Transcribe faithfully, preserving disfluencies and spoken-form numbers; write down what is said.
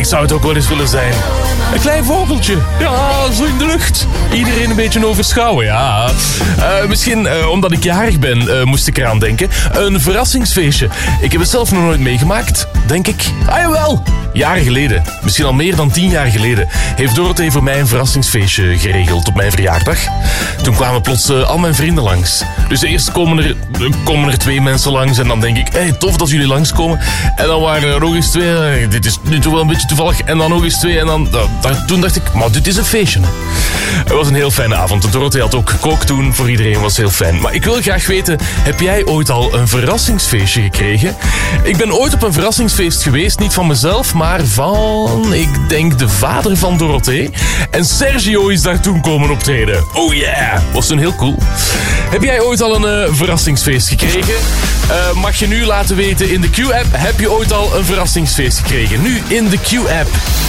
Ik zou het ook wel eens willen zijn. Een klein vogeltje. Ja, zo in de lucht. Iedereen een beetje overschouwen, ja. Uh, misschien uh, omdat ik jarig ben, uh, moest ik eraan denken. Een verrassingsfeestje. Ik heb het zelf nog nooit meegemaakt, denk ik. Ah jawel, jaren geleden. Misschien al meer dan tien jaar geleden. Heeft Dorothee voor mij een verrassingsfeestje geregeld op mijn verjaardag. Toen kwamen plots uh, al mijn vrienden langs. Dus eerst komen er, uh, komen er twee mensen langs. En dan denk ik, hey, tof dat jullie langskomen. En dan waren er nog eens twee. Uh, dit is nu toch wel een beetje toevallig. En dan nog eens twee. En dan, uh, daar, toen dacht ik, maar dit is een feestje. Het was een heel fijne avond. Dorothee had ook gekookt toen. Voor iedereen was heel fijn. Maar ik wil graag weten, heb jij ooit al een verrassingsfeestje gekregen? Ik ben ooit op een verrassingsfeest geweest. Niet van mezelf, maar van, ik denk, de vader van Dorothee. En Sergio is daar toen komen optreden. Oh yeah! Was toen heel cool. Heb jij ooit al een uh, verrassingsfeest gekregen? Uh, mag je nu laten weten in de Q-app. Heb je ooit al een verrassingsfeest gekregen? Nu in de Q-app.